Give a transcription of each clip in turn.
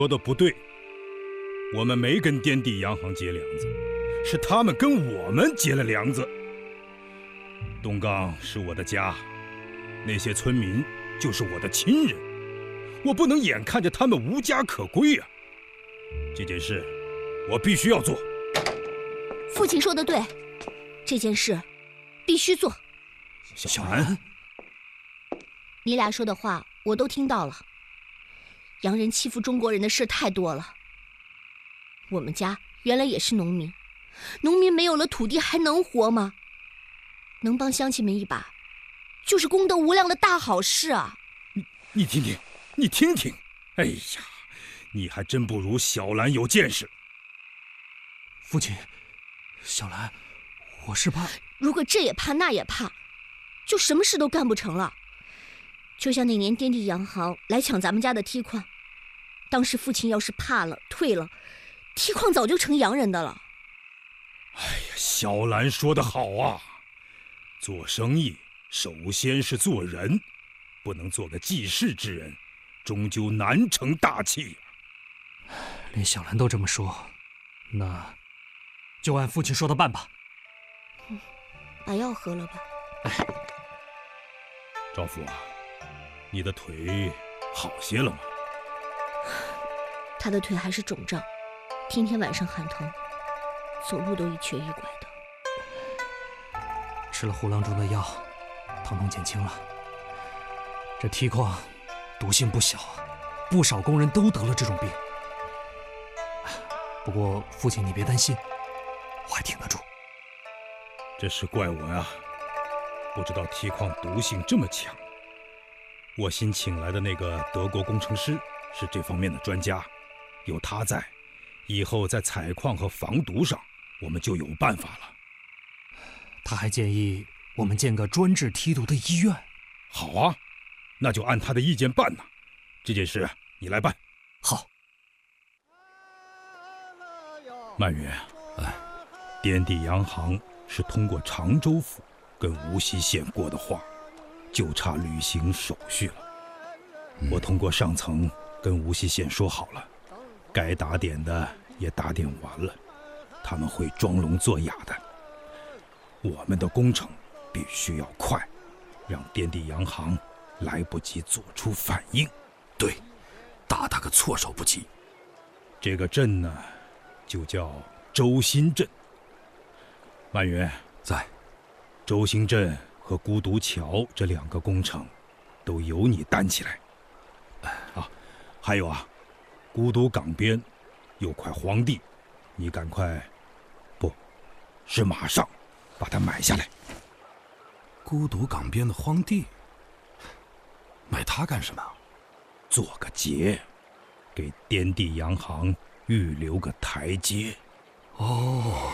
说的不对，我们没跟滇地洋行结梁子，是他们跟我们结了梁子。东岗是我的家，那些村民就是我的亲人，我不能眼看着他们无家可归啊！这件事我必须要做。 父亲说的对，这件事必须做。 小兰， 你俩说的话我都听到了。洋人欺负中国人的事太多了。我们家原来也是农民，农民没有了土地还能活吗？能帮乡亲们一把，就是功德无量的大好事啊！ 你听听，你听听，哎呀，你还真不如小兰有见识。 父亲，小兰，我是怕…… 如果这也怕那也怕，就什么事都干不成了。就像那年滇地洋行来抢咱们家的梯矿，当时父亲要是怕了退了，梯矿早就成洋人的了。 哎呀，小兰说得好啊，做生意首先是做人，不能做个济世之人，终究难成大器。 连小兰都这么说，那就按父亲说的办吧。 把药喝了吧。 赵父啊，你的腿好些了吗？ 他的腿还是肿胀，天天晚上喊疼，走路都一瘸一拐的。 吃了胡郎中的药，疼痛减轻了。这梯矿毒性不小啊，不少工人都得了这种病。不过父亲你别担心，我还挺得住。 这是怪我呀，不知道梯矿毒性这么强。我新请来的那个德国工程师是这方面的专家，有他在，以后在采矿和防毒上我们就有办法了。 他还建议我们建个专治梯毒的医院。 好啊，那就按他的意见办呐。这件事你来办。 好。 曼云，滇地洋行是通过常州府跟无锡县过的话，就差履行手续了。我通过上层跟无锡县说好了，该打点的也打点完了，他们会装聋作哑的。我们的工程必须要快，让滇地洋行来不及做出反应。 对，打他个措手不及。 这个镇呢，就叫周新镇。曼云在。 周兴镇和孤独桥这2个工程都由你担起来。还有啊，孤独港边有块荒地，你赶快，不是马上把它买下来。 孤独港边的荒地，买它干什么？ 做个结，给滇地洋行预留个台阶。 哦，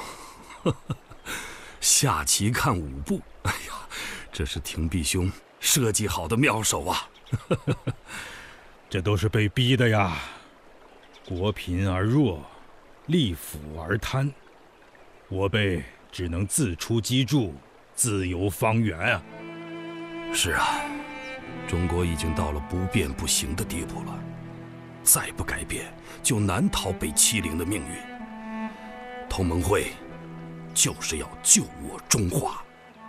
下棋看5步，哎呀，这是廷弼兄设计好的妙手啊！ 这都是被逼的呀，国贫而弱，力腐而贪，我辈只能自出机杼，自由方圆啊。 是啊，中国已经到了不变不行的地步了，再不改变，就难逃被欺凌的命运。同盟会就是要救我中华。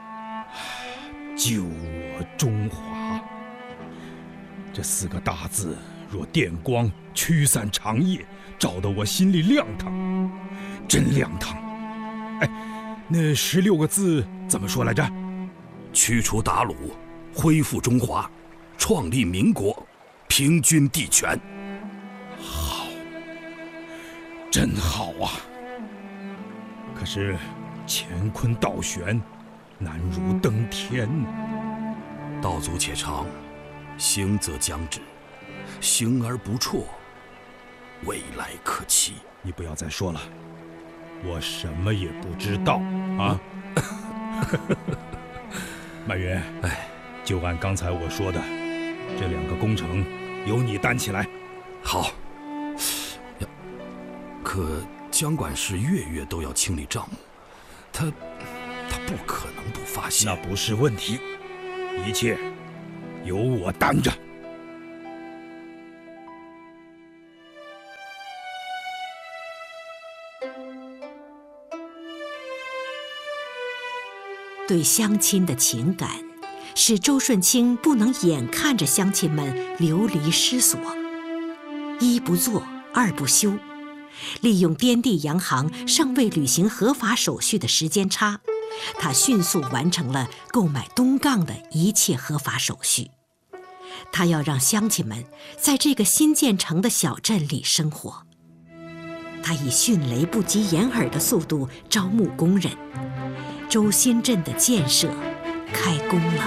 救我中华，这4个大字若电光驱散长夜，照得我心里亮堂，真亮堂。那16个字怎么说来着？ 驱除鞑虏，恢复中华，创立民国，平均地权。 好，真好啊！可是乾坤倒悬，难如登天。 道阻且长，行则将至，行而不辍，未来可期。 你不要再说了，我什么也不知道啊！曼云，就按刚才我说的，这2个工程由你担起来。 好。可江管事月月都要清理账目，他不可能不发现。 那不是问题，一切由我担着。 对乡亲的情感，使周顺清不能眼看着乡亲们流离失所。一不做，二不休，利用滇地洋行尚未履行合法手续的时间差，他迅速完成了购买东杠的一切合法手续。他要让乡亲们在这个新建成的小镇里生活。他以迅雷不及掩耳的速度招募工人，周新镇的建设开工了。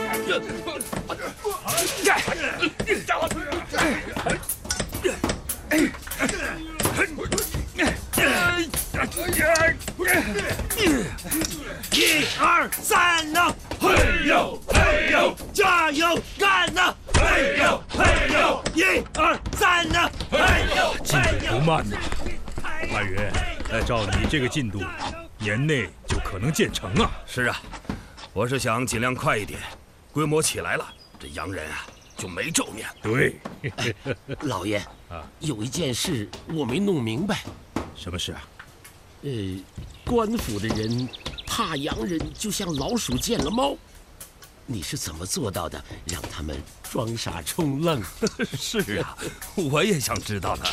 1、2、3呐！嘿呦嘿呦，加油干呐！嘿呦嘿呦，1、2、3呐！嘿呦， 进度不慢呐，马云，照你这个进度，年内就可能建成啊。 是啊，我是想尽量快一点，规模起来了，这洋人啊就没皱面了。 对， 老爷啊，有一件事我没弄明白。 什么事啊？ 官府的人怕洋人就像老鼠见了猫，你是怎么做到的？让他们装傻充愣？ 是啊，我也想知道呢。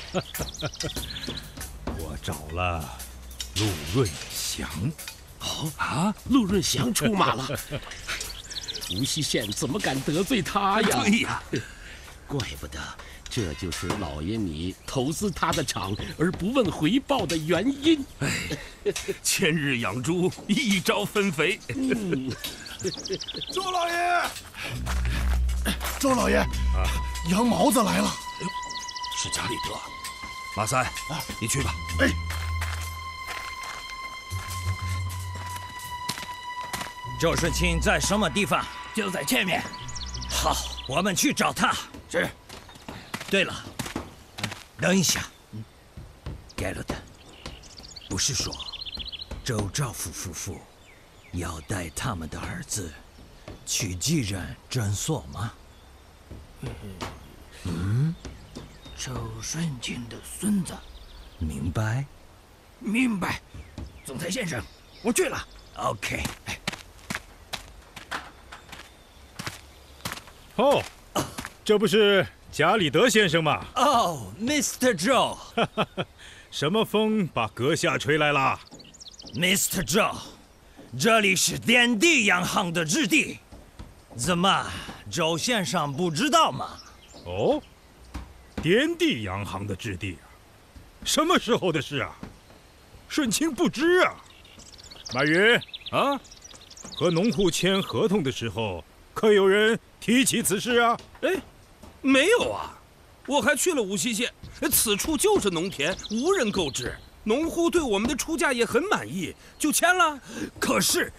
我找了陆润祥。 哦啊，陆润祥出马了。无锡县怎么敢得罪他呀？ 对呀， 怪不得。这就是老爷你投资他的厂而不问回报的原因。 哎，千日养猪，一朝分肥。 周老爷，周老爷，杨毛子来了。 是贾里德。马三，你去吧。 哎。 周顺清在什么地方？就在前面。好，我们去找他。是。对了，等一下，盖洛特，不是说周兆福夫妇要带他们的儿子去继任诊所吗？ 周顺清的孙子。 明白， 明白，总裁先生，我去了。 OK。 哦，这不是贾里德先生吗？ 哦 ，Mr. Joe， 什么风把阁下吹来了 ？Mr. Joe， 这里是滇地洋行的置地，怎么，周先生不知道吗？ 哦，滇地洋行的置地啊，什么时候的事啊？顺清不知啊。马云啊，和农户签合同的时候，可有人提起此事啊？ 哎。没有啊，我还去了无锡县，此处就是农田，无人购置。农户对我们的出价也很满意，就签了。 可是，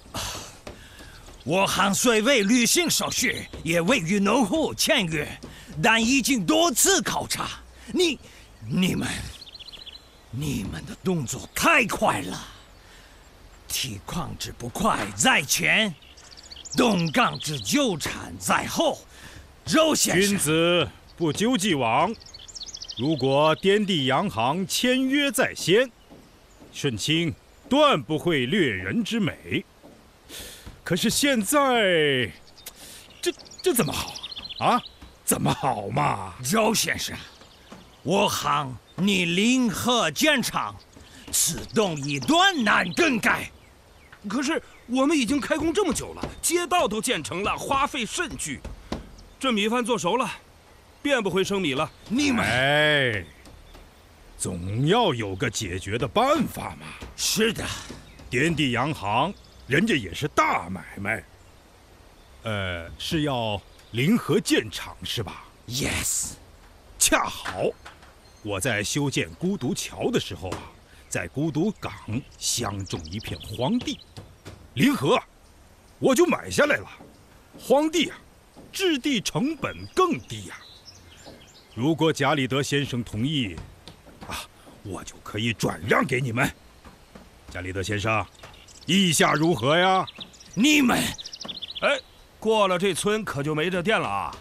我行虽未履行手续，也未与农户签约，但已经多次考察。你们的动作太快了，提矿之不快在前，东杠之纠缠在后。周先生， 君子不究既往。如果滇地洋行签约在先，顺清断不会掠人之美。可是现在，这怎么好啊？怎么好嘛？ 周先生，我行你临河建厂，此动一断难更改。 可是我们已经开工这么久了，街道都建成了，花费甚巨。这米饭做熟了，变不回生米了。 你们， 总要有个解决的办法嘛。 是的， 滇地洋行人家也是大买卖。是要临河建厂是吧 ？Yes， 恰好我在修建孤独桥的时候啊，在孤独港相中一片荒地，临河我就买下来了。荒地啊，置地成本更低呀。如果贾里德先生同意，我就可以转让给你们。贾里德先生，意下如何呀？ 你们， 过了这村可就没这店了啊。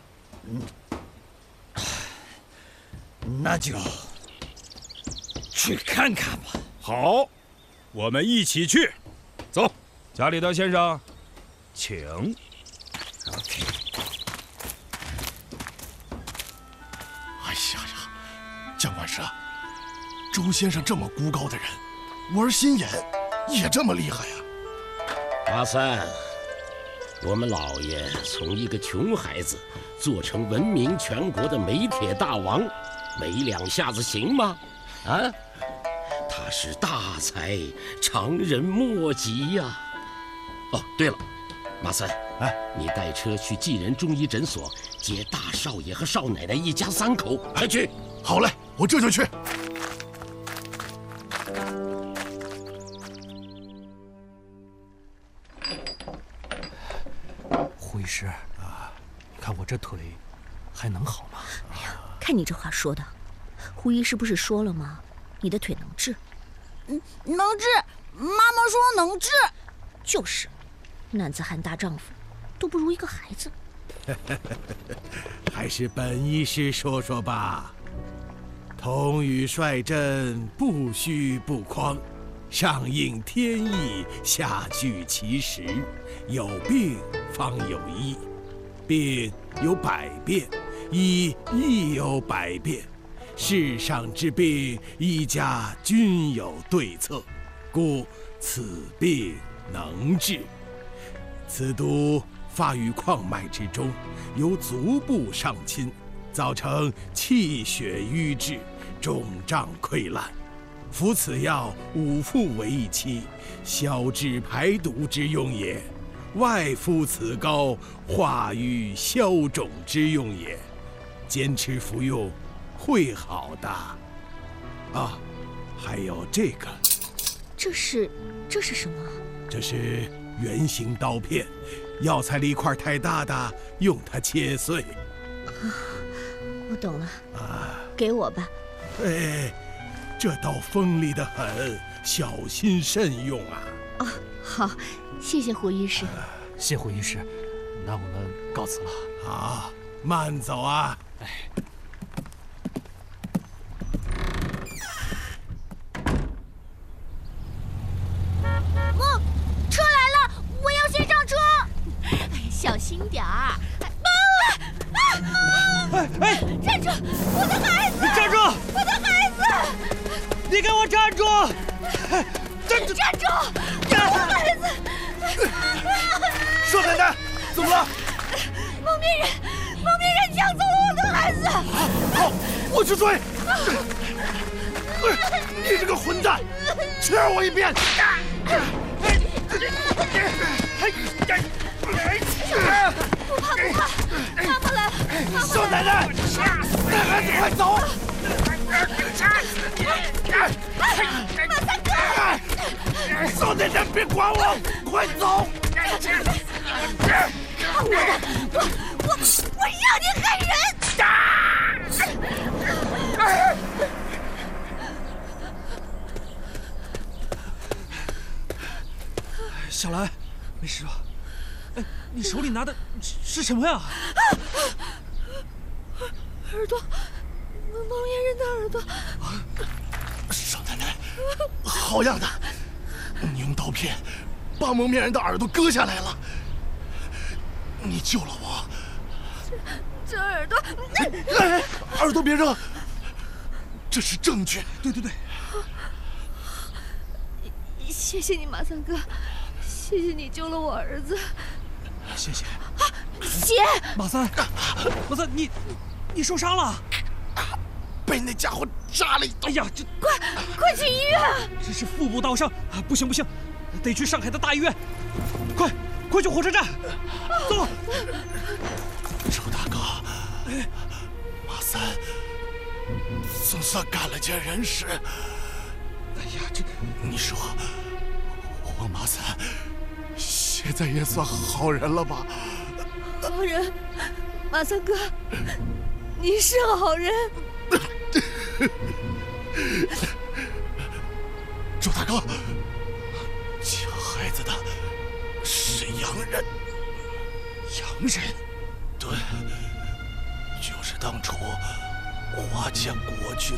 那就去看看吧。 好，我们一起去。走。 加里德先生，请。 哎呀，蒋管事，周先生这么孤高的人，玩心眼也这么厉害呀！ 阿三，我们老爷从一个穷孩子做成闻名全国的煤铁大王，没两下子行吗？啊，他是大才，常人莫及呀。哦，对了，马三， 哎， 你带车去济仁中医诊所接大少爷和少奶奶一家3口，快去！ 好嘞，我这就去。 胡医师啊，你看我这腿还能好吗？ 哎呀，看你这话说的，胡医师不是说了吗？你的腿能治。 能治，妈妈说能治。 就是，男子汉大丈夫，都不如一个孩子。 还是本医师说说吧。童宇率阵，不虚不匡，上应天意，下具其时。有病方有医，病有百变，医亦有百变。世上之病，医家均有对策，故此病能治。此毒发于眶脉之中，由足部上侵，造成气血瘀滞，肿胀溃烂。服此药5副为一期，消滞排毒之用也。外敷此膏，化瘀消肿之用也。坚持服用，会好的。啊，还有这个， 这是什么？ 这是圆形刀片，药材粒块太大的，用它切碎。 我懂了。给我吧。 哎，这刀锋利得很，小心慎用啊。 好，谢谢胡医师。 谢胡医师，那我们告辞了。 好，慢走啊。 哎。 车来了，我要先上车。小心点儿。站住！我的孩子！ 你站住！ 我的孩子！ 你给我站住！ 站住！我的孩子！ 少奶奶，怎么了？ 蒙面人抢走了我的孩子！ 好，我去追！你这个混蛋，吃我一遍！ 不怕，妈妈来了！ 少奶奶，带孩子快走！ 马三哥！ 少奶奶别管我，快走！ 看我的！我让你害人！ 小兰，没事吧？哎，你手里拿的是什么呀？ 耳朵，蒙面人的耳朵。 少奶奶，好样的！你用刀片把蒙面人的耳朵割下来了，你救了我。 这耳朵， 耳朵别扔，这是证据。 对。 谢谢你，马三哥，谢谢你救了我儿子。 谢谢。 血！ 马三，你受伤了？ 被那家伙扎了一刀。 哎呀，这快去医院！ 这是腹部刀伤，不行，得去上海的大医院。快去火车站，走。 周大哥，马三总算干了件人事。 哎呀，这你说我马三现在也算好人了吧？ 好人，马三哥，你是好人。 周大哥，抢孩子的是洋人。 洋人？ 对，就是当初花建国去